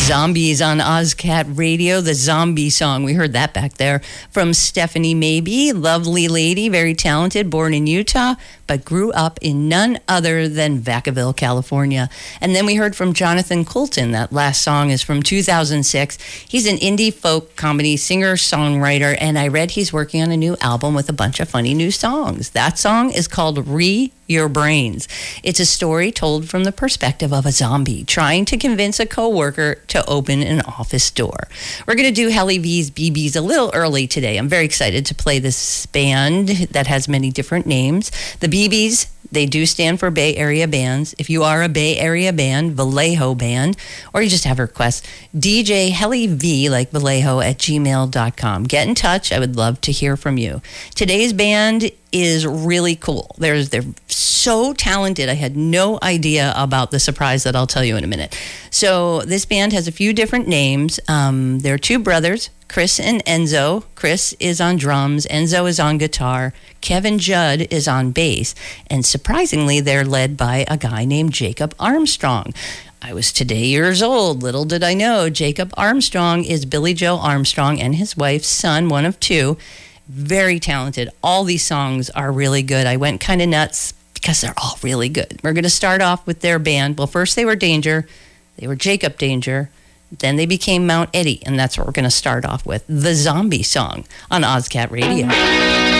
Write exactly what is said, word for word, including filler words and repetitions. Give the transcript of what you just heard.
Zombies on Ozcat Radio, the zombie song. We heard that back there from Stephanie Maybe. Lovely lady, very talented, born in Utah, but grew up in none other than Vacaville, California. And then we heard from Jonathan Coulton. That last song is from two thousand six. He's an indie folk comedy singer-songwriter, and I read he's working on a new album with a bunch of funny new songs. That song is called Re Your Brains. It's a story told from the perspective of a zombie trying to convince a coworker to open an office door. We're going to do Helly V's B Bs a little early today. I'm very excited to play this band that has many different names. The B Bs, they do stand for Bay Area Bands. If you are a Bay Area band, Vallejo Band, or you just have a request, D J Helly V, like Vallejo, at gmail dot com. Get in touch. I would love to hear from you. Today's band is really cool. They're, they're so talented. I had no idea about the surprise that I'll tell you in a minute. So this band has a few different names. Um, they're two brothers, Chris and Enzo. Chris is on drums. Enzo is on guitar. Kevin Judd is on bass. And surprisingly, they're led by a guy named Jacob Armstrong. I was today years old. Little did I know, Jacob Armstrong is Billy Joe Armstrong and his wife's son, one of two. Very talented. All these songs are really good. I went kind of nuts because they're all really good. We're going to start off with their band. Well, first they were Danger. They were Jacob Danger. Then they became Mount Eddie, and that's what we're going to start off with. The Zombie Song on Ozcat Radio.